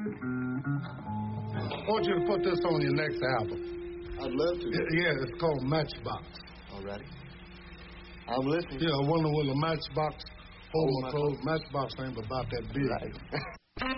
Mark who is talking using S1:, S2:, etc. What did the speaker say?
S1: I want you to put this on your next album.
S2: I'd love to.
S1: Yeah, it's called Matchbox.
S2: All righty. I'm listening.
S1: Yeah, I wonder will the Matchbox hold my clothes. Matchbox ain't about that big.
S2: Right.